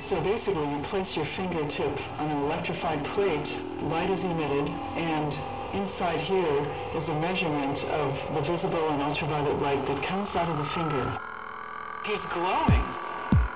So basically, you place your fingertip on an electrified plate, light is emitted, and inside here is a measurement of the visible and ultraviolet light that comes out of the finger. He's glowing.